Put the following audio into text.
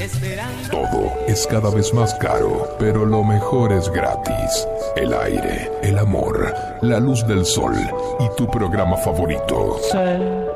Todo es cada vez más caro, pero lo mejor es gratis. El aire, el amor, la luz del sol y tu programa favorito. Sé